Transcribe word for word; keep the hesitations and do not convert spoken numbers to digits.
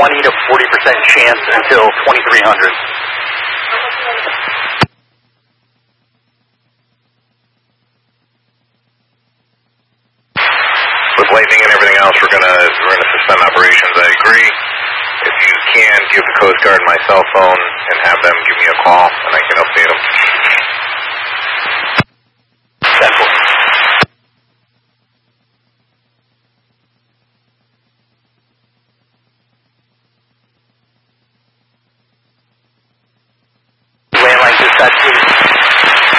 twenty to forty percent chance until twenty-three hundred. With lightning and everything else, we're gonna we're gonna suspend operations. I agree. If you can, give the Coast Guard my cell phone and have them give me a call, and I can update them. Central. Landline dispatch, please.